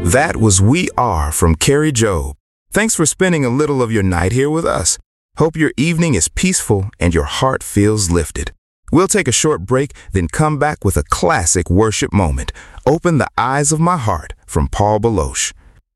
That was We Are from Carrie Job. Thanks for spending a little of your night here with us. Hope your evening is peaceful and your heart feels lifted. We'll take a short break, then come back with a classic worship moment, Open the Eyes of My Heart from Paul Baloche.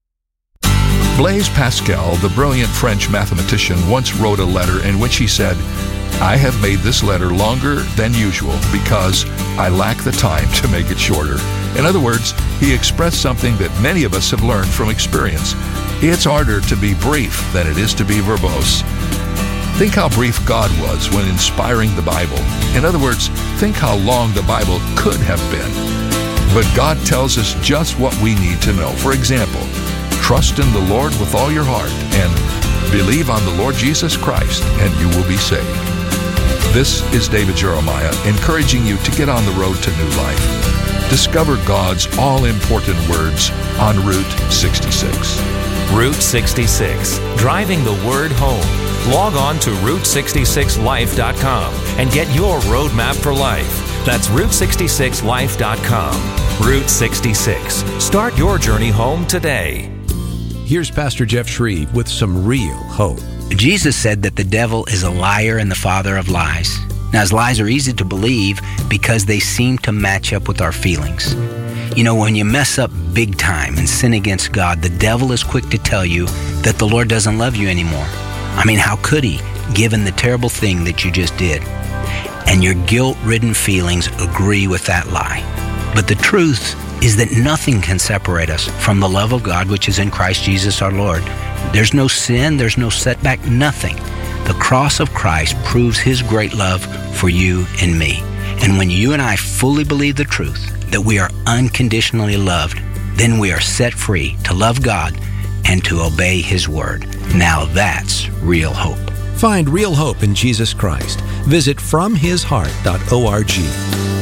Blaise Pascal, the brilliant French mathematician, once wrote a letter in which he said, "I have made this letter longer than usual because I lack the time to make it shorter." In other words, he expressed something that many of us have learned from experience. It's harder to be brief than it is to be verbose. Think how brief God was when inspiring the Bible. In other words, think how long the Bible could have been. But God tells us just what we need to know. For example, trust in the Lord with all your heart and believe on the Lord Jesus Christ and you will be saved. This is David Jeremiah encouraging you to get on the road to new life. Discover God's all-important words on Route 66. Route 66, driving the word home. Log on to Route66Life.com and get your roadmap for life. That's Route66Life.com. Route 66. Start your journey home today. Here's Pastor Jeff Shreve with some real hope. Jesus said that the devil is a liar and the father of lies. Now, his lies are easy to believe because they seem to match up with our feelings. You know, when you mess up big time and sin against God, the devil is quick to tell you that the Lord doesn't love you anymore. I mean, how could he, given the terrible thing that you just did? And your guilt-ridden feelings agree with that lie. But the truth is that nothing can separate us from the love of God, which is in Christ Jesus our Lord. There's no sin, there's no setback, nothing. The cross of Christ proves his great love for you and me. And when you and I fully believe the truth, that we are unconditionally loved, then we are set free to love God and to obey his word. Now that's real hope. Find real hope in Jesus Christ. Visit FromHisHeart.org.